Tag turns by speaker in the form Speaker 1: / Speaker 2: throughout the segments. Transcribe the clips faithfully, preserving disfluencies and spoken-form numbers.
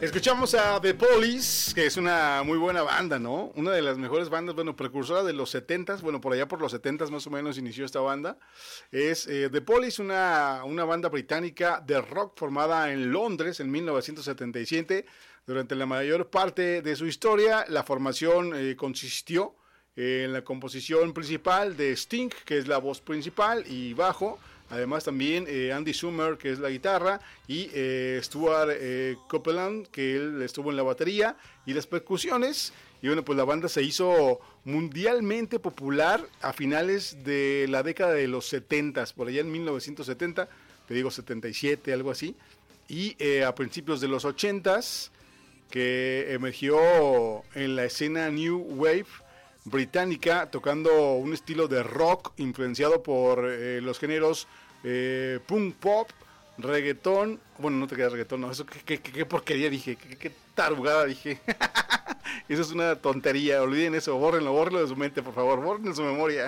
Speaker 1: Escuchamos a The Police, que es una muy buena banda, ¿no? Una de las mejores bandas, bueno, precursora de los setentas, bueno, por allá por los setentas más o menos inició esta banda. Es eh, The Police, una, una banda británica de rock formada en Londres en mil novecientos setenta y siete. Durante la mayor parte de su historia, la formación eh, consistió en la composición principal de Sting, que es la voz principal y bajo. Además también eh, Andy Summer, que es la guitarra, y eh, Stuart eh, Copeland, que él estuvo en la batería y las percusiones. Y bueno, pues la banda se hizo mundialmente popular a finales de la década de los setentas, por allá en mil novecientos setenta, te digo setenta y siete, algo así. Y eh, a principios de los ochentas, que emergió en la escena New Wave británica, tocando un estilo de rock influenciado por eh, los géneros eh, punk pop, reggaetón. Bueno, no te quedas reggaetón, no, eso qué, qué, qué porquería dije, qué, qué tarugada dije. Eso es una tontería, olviden eso, bórrenlo, bórrenlo de su mente, por favor, bórrenlo de su memoria.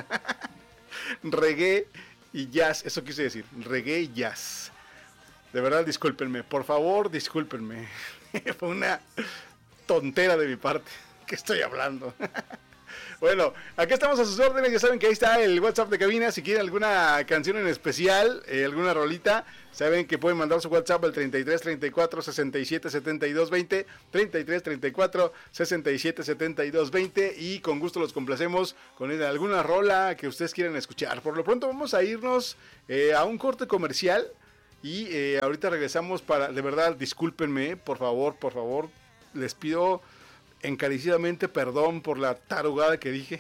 Speaker 1: Reggae y jazz, eso quise decir, reggae y jazz. De verdad, discúlpenme, por favor, discúlpenme. Fue una tontera de mi parte. ¿Qué estoy hablando? Bueno, aquí estamos a sus órdenes, ya saben que ahí está el WhatsApp de cabina, si quieren alguna canción en especial, eh, alguna rolita, saben que pueden mandar su WhatsApp al treinta y tres, treinta y cuatro, sesenta y siete, setenta y dos, veinte, treinta y tres, treinta y cuatro, sesenta y siete, setenta y dos, veinte, y con gusto los complacemos con alguna rola que ustedes quieran escuchar. Por lo pronto vamos a irnos eh, a un corte comercial y eh, ahorita regresamos para, de verdad, discúlpenme, por favor, por favor, les pido encarecidamente perdón por la tarugada que dije.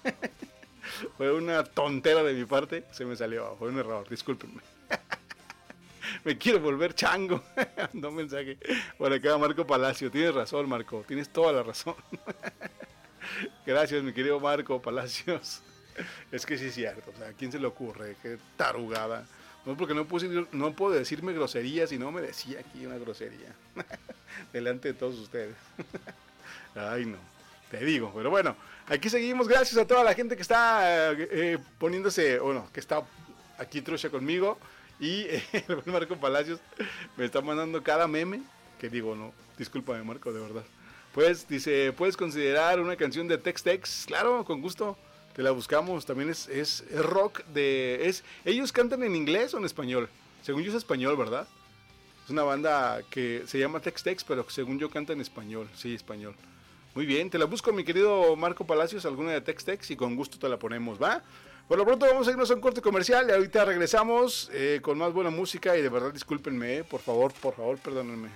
Speaker 1: Fue una tontera de mi parte, se me salió, fue un error, discúlpenme. Me quiero volver chango. No mensaje por acá, Marco Palacio. Tienes razón, Marco, tienes toda la razón. Gracias, mi querido Marco Palacios. Es que sí es cierto, o sea, ¿a quién se le ocurre? Qué tarugada. No, porque no, puse, no puedo decirme groserías y no me decía aquí una grosería. Delante de todos ustedes. Ay, no, te digo, pero bueno, aquí seguimos, gracias a toda la gente que está eh, poniéndose, bueno, que está aquí trucha conmigo, y eh, el buen Marco Palacios me está mandando cada meme, que digo, no, discúlpame Marco, de verdad. Pues dice, ¿puedes considerar una canción de Tex-Tex? Claro, con gusto, te la buscamos, también es, es, es rock de, es, ellos cantan en inglés o en español, según yo es español, ¿verdad? Es una banda que se llama Tex-Tex, pero según yo canta en español, sí, español. Muy bien, te la busco, mi querido Marco Palacios, alguna de Tex-Tex, y con gusto te la ponemos, ¿va? Por lo pronto vamos a irnos a un corte comercial y ahorita regresamos eh, con más buena música y de verdad discúlpenme, eh, por favor, por favor, perdónenme.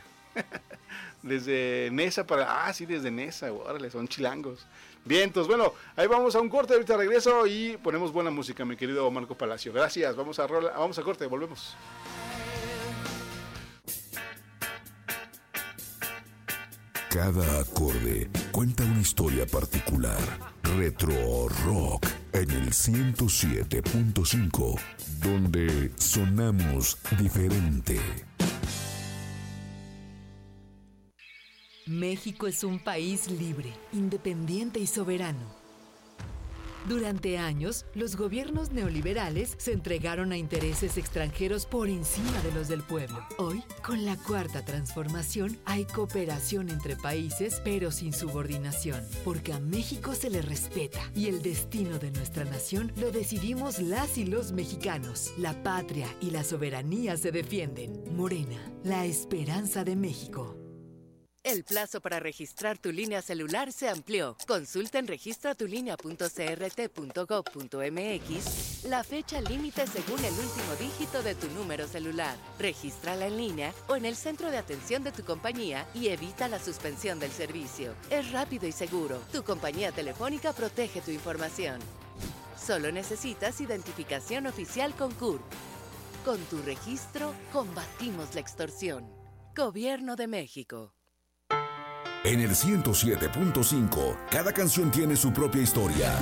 Speaker 1: Desde Nesa para... Ah, sí, desde Nesa, órale, son chilangos. Bien, entonces, bueno, ahí vamos a un corte, ahorita regreso y ponemos buena música, mi querido Marco Palacio. Gracias, vamos a, rola, vamos a corte, volvemos.
Speaker 2: Cada acorde cuenta una historia particular. Retro Rock en el ciento siete punto cinco, donde sonamos diferente.
Speaker 3: México es un país libre, independiente y soberano. Durante años, los gobiernos neoliberales se entregaron a intereses extranjeros por encima de los del pueblo. Hoy, con la cuarta transformación, hay cooperación entre países, pero sin subordinación, porque a México se le respeta y el destino de nuestra nación lo decidimos las y los mexicanos. La patria y la soberanía se defienden. Morena, la esperanza de México.
Speaker 4: El plazo para registrar tu línea celular se amplió. Consulta en registra tu línea punto c r t punto gov punto m x la fecha límite según el último dígito de tu número celular. Regístrala en línea o en el centro de atención de tu compañía y evita la suspensión del servicio. Es rápido y seguro. Tu compañía telefónica protege tu información. Solo necesitas identificación oficial con C U R P. Con tu registro, combatimos la extorsión. Gobierno de México.
Speaker 2: En el ciento siete punto cinco, cada canción tiene su propia historia.